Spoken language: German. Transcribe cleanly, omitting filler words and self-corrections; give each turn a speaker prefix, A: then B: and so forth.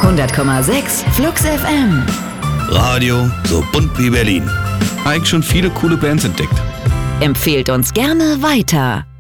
A: 100,6 Flux FM.
B: Radio so bunt wie Berlin. Eigentlich schon viele coole Bands entdeckt.
A: Empfehlt uns gerne weiter.